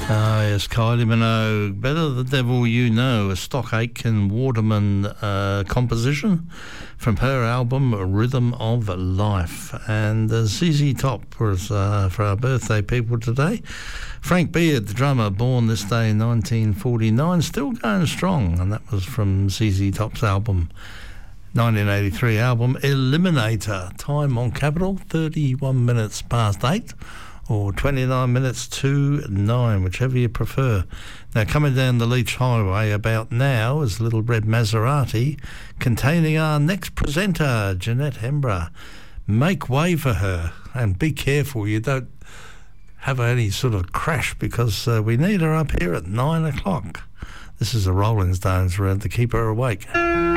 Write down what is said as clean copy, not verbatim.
Ah, yes, Kylie Minogue, Better the Devil You Know, a Stock Aitken Waterman composition from her album Rhythm of Life. And ZZ Top was for our birthday people today. Frank Beard, the drummer, born this day in 1949, still going strong, and that was from ZZ Top's album 1983 album Eliminator. Time on Capital, 31 minutes past 8. Or 29 minutes to 9, whichever you prefer. Now, coming down the Leach Highway about now is Little Red Maserati, containing our next presenter, Jeanette Hembrough. Make way for her, and be careful you don't have any sort of crash, because we need her up here at 9 o'clock. This is the Rolling Stones around to keep her awake.